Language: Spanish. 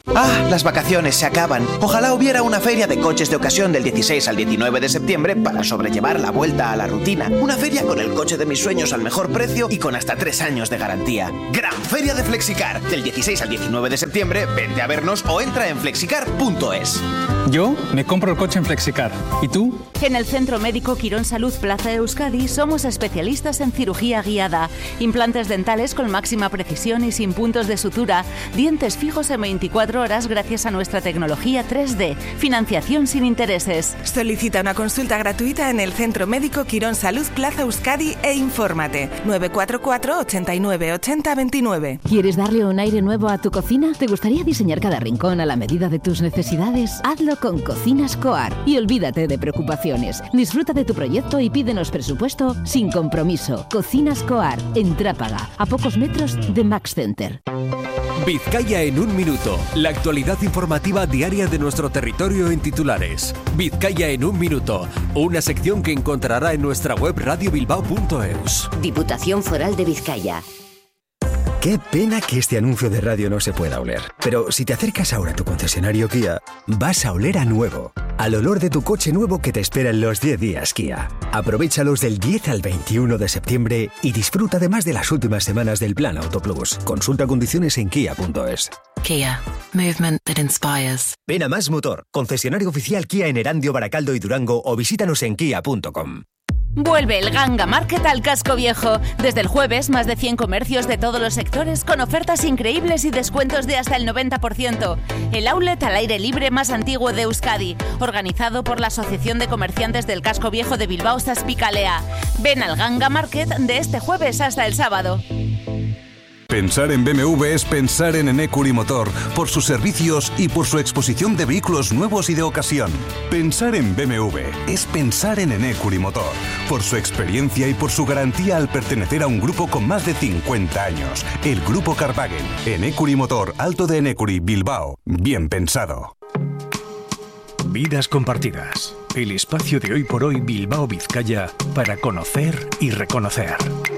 Ah, las vacaciones se acaban. Ojalá hubiera una feria de coches de ocasión del 16 al 19 de septiembre para sobrellevar la vuelta a la rutina. Una feria con el coche de mis sueños al mejor precio y con hasta 3 años de garantía. Gran Feria de Flexicar. Del 16 al 19 de septiembre, vente a vernos o entra en flexicar.es. Yo me compro el coche en Flexicar. ¿Y tú? En el Centro Médico Quirón Salud Plaza Euskadi somos especialistas en cirugía guiada, implantes dentales con máxima precisión y sin puntos de sutura, dientes fijos en 24 horas gracias a nuestra tecnología 3D, financiación sin intereses. Solicita una consulta gratuita en el Centro Médico Quirón Salud Plaza Euskadi e infórmate 944 89 80 29. ¿Quieres darle un aire nuevo a tu cocina? ¿Te gustaría diseñar cada rincón a la medida de tus necesidades? Hazlo con Cocinas Coar y olvídate de preocupaciones. Disfruta de tu proyecto y pídenos presupuesto sin compromiso. Cocinas Coar, en Trápaga, a pocos metros de Max Center. Vizcaya en un minuto. La actualidad informativa diaria de nuestro territorio en titulares. Vizcaya en un minuto. Una sección que encontrará en nuestra web radiobilbao.eus. Diputación Foral de Vizcaya. Qué pena que este anuncio de radio no se pueda oler. Pero si te acercas ahora a tu concesionario Kia, vas a oler a nuevo. Al olor de tu coche nuevo que te espera en los 10 días Kia. Aprovéchalos del 10 al 21 de septiembre y disfruta además de las últimas semanas del Plan Auto Plus. Consulta condiciones en kia.es. Kia. Movement that inspires. Ven a Más Motor, concesionario oficial Kia en Erandio, Baracaldo y Durango o visítanos en kia.com. Vuelve el Ganga Market al Casco Viejo. Desde el jueves, más de 100 comercios de todos los sectores con ofertas increíbles y descuentos de hasta el 90%. El outlet al aire libre más antiguo de Euskadi, organizado por la Asociación de Comerciantes del Casco Viejo de Bilbao Zazpicalea. Ven al Ganga Market de este jueves hasta el sábado. Pensar en BMW es pensar en Enecuri Motor, por sus servicios y por su exposición de vehículos nuevos y de ocasión. Pensar en BMW es pensar en Enecuri Motor, por su experiencia y por su garantía al pertenecer a un grupo con más de 50 años. El Grupo Carvagen, Enecuri Motor, Alto de Enecuri, Bilbao. Bien pensado. Vidas compartidas. El espacio de Hoy por Hoy Bilbao Vizcaya para conocer y reconocer.